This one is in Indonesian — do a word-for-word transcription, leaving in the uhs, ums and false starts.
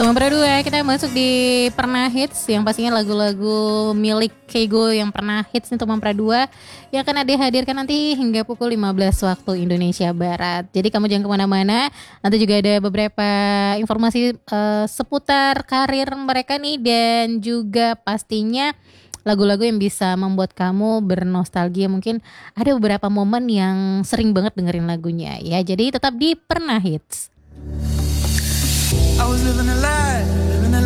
Teman Pradua, kita masuk di Pernah Hits yang pastinya lagu-lagu milik Keigo yang pernah hits nih Teman Pradua yang akan dihadirkan nanti hingga pukul lima belas waktu Indonesia Barat. Jadi kamu jangan kemana-mana, nanti juga ada beberapa informasi uh, seputar karir mereka nih dan juga pastinya lagu-lagu yang bisa membuat kamu bernostalgia. Mungkin ada beberapa momen yang sering banget dengerin lagunya ya. Jadi tetap di Pernah Hits. I was living a lie, living a